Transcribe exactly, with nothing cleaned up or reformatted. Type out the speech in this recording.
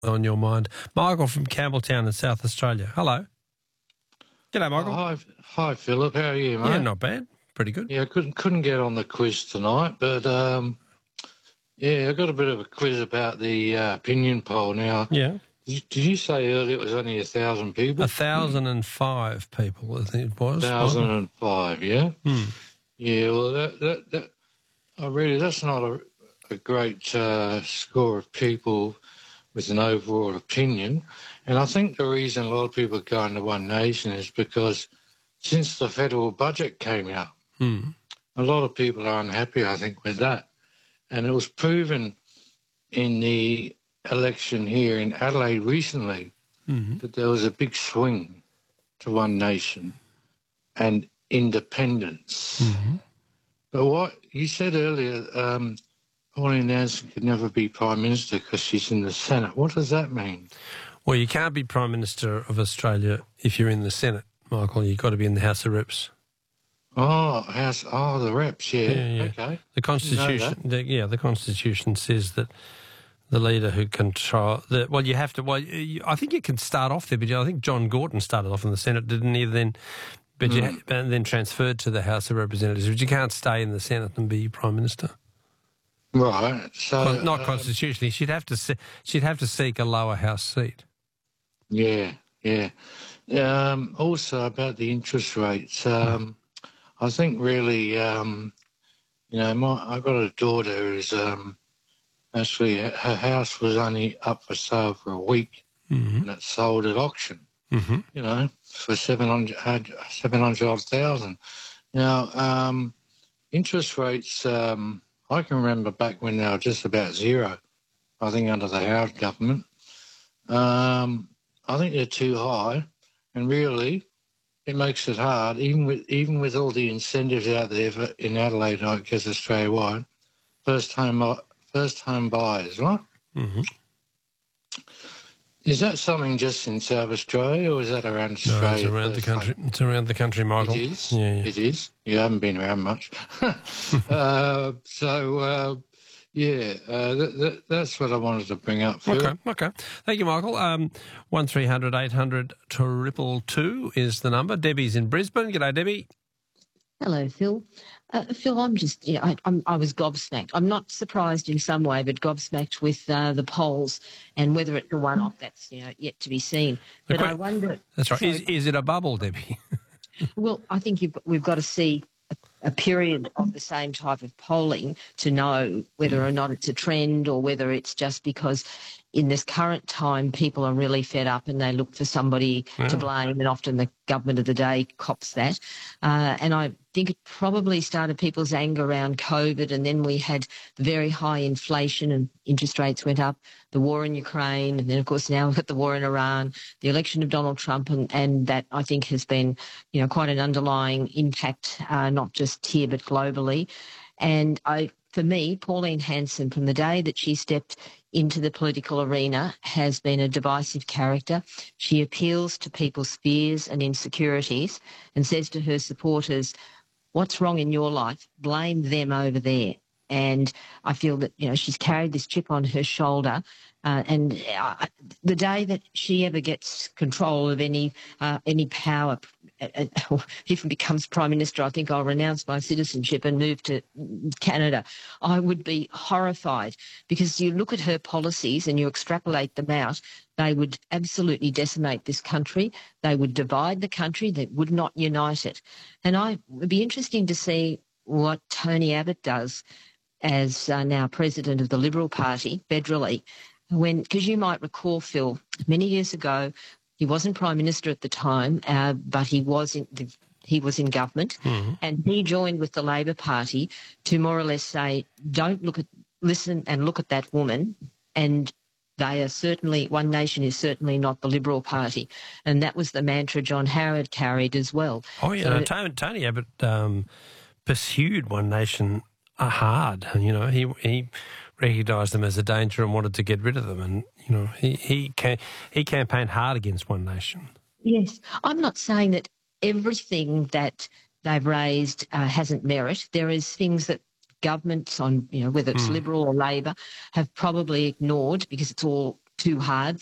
on your mind. Michael from Campbelltown in South Australia. Hello. G'day, Michael. Oh, hi, hi, Philip. How are you, mate? Yeah, not bad. Pretty good. Yeah, I couldn't couldn't get on the quiz tonight, but um, yeah, I got a bit of a quiz about the uh, opinion poll. Now, Yeah. did you, did you say earlier it was only a thousand people? A thousand and five people, I think it was. Thousand and five, yeah. Hmm. Yeah, well, that that, that I really that's not a, a great uh, score of people with an overall opinion, and I think the reason a lot of people are going to One Nation is because since the federal budget came out, Hmm. a lot of people are unhappy, I think, with that. And it was proven in the election here in Adelaide recently Mm-hmm. that there was a big swing to One Nation and independence. Mm-hmm. But what you said earlier, um, Pauline Hanson could never be Prime Minister because she's in the Senate. What does that mean? Well, you can't be Prime Minister of Australia if you're in the Senate, Michael. You've got to be in the House of Reps. Oh, House, oh, the reps, yeah. Yeah, yeah. Okay. The Constitution, the, yeah, the Constitution says that the leader who control the well, you have to. Well, you, I think you can start off there, but I think John Gorton started off in the Senate, didn't he? Then, but Mm. you ha- and then transferred to the House of Representatives. But you can't stay in the Senate and be Prime Minister. Right. So Well, not um, constitutionally. She'd have to. Se- she'd have to seek a lower house seat. Yeah, yeah. Um, also about the interest rates, um, I think really, um, you know, my, I've got a daughter who's um, actually her house was only up for sale for a week, Mm-hmm. and it sold at auction. Mm-hmm. You know, for seven hundred, seven hundred odd thousand. Now, um, interest rates, um, I can remember back when they were just about zero. I think under the Howard government. Um, I think they're too high, and really, it makes it hard. Even with even with all the incentives out there for, in Adelaide, I guess Australia wide, first home first home buyers, right? Mm-hmm. Is that something just in South Australia, or is that around No, Australia? it's around the first country. home? It's around the country, Michael. It is. Yeah, yeah. It is. You haven't been around much, uh, so. Uh, Yeah, uh, th- th- that's what I wanted to bring up, Phil. Okay, okay. Thank you, Michael. Um, one three hundred eight hundred triple two is the number. Debbie's in Brisbane. G'day, Debbie. Hello, Phil. Uh, Phil, I'm just, yeah, I, I'm, I was gobsmacked. I'm not surprised in some way, but gobsmacked with uh, the polls and whether it's a one-off, that's, you know, yet to be seen. The But que- I wonder... That's right. So- Is, is it a bubble, Debbie? Well, I think you've, we've got to see a, a period of the same type of polling to know whether or not it's a trend or whether it's just because in this current time people are really fed up and they look for somebody Yeah. to blame, and often the government of the day cops that. Uh, and I think it probably started people's anger around COVID, and then we had very high inflation and interest rates went up, the war in Ukraine, and then, of course, now we've got the war in Iran, the election of Donald Trump, and, and that, I think, has been, you know, quite an underlying impact, uh, not just here but globally. And I, for me, Pauline Hanson, from the day that she stepped into the political arena, has been a divisive character. She appeals to people's fears and insecurities and says to her supporters, what's wrong in your life? Blame them over there. And I feel that, you know, she's carried this chip on her shoulder. Uh, and uh, the day that she ever gets control of any uh, any power, uh, uh, if it becomes Prime Minister, I think I'll renounce my citizenship and move to Canada. I would be horrified, because you look at her policies and you extrapolate them out, they would absolutely decimate this country. They would divide the country. They would not unite it. And I, it would be interesting to see what Tony Abbott does as uh, now president of the Liberal Party federally, when, because you might recall, Phil, many years ago, he wasn't Prime Minister at the time, uh, but he was in the, he was in government, Mm-hmm. and he joined with the Labor Party to more or less say, don't look at, listen and look at that woman, and they are certainly, One Nation is certainly not the Liberal Party. And that was the mantra John Howard carried as well. Oh, yeah. So- no, Tony, Tony Abbott um, pursued One Nation uh, hard. You know, he he recognised them as a danger and wanted to get rid of them. And, you know, he, he, cam- he campaigned hard against One Nation. Yes, I'm not saying that everything that they've raised uh, hasn't merit. There is things that governments on, you know, whether it's Mm. Liberal or Labor, have probably ignored because it's all too hard